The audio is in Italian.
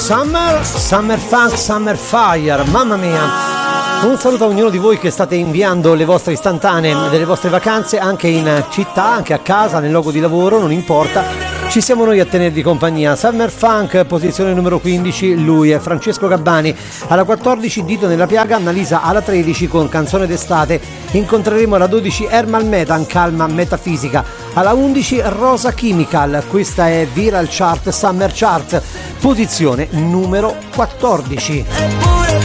Summer Funk, Summer Fire, mamma mia. Un saluto a ognuno di voi che state inviando le vostre istantanee delle vostre vacanze, anche in città, anche a casa, nel luogo di lavoro, non importa. Ci siamo noi a tenervi compagnia. Summer Funk, posizione numero 15, lui è Francesco Gabbani. Alla 14 Dito nella piaga, Annalisa alla 13 con Canzone d'estate. Incontreremo alla 12 Hermal Metan, Calma metafisica. Alla 11 Rosa Chemical, questa è Viral Chart Summer Chart, posizione numero 14.